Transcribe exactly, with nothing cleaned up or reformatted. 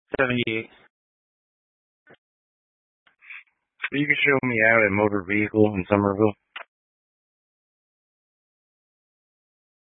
seventy-eight. You can show me out a motor vehicle in Somerville.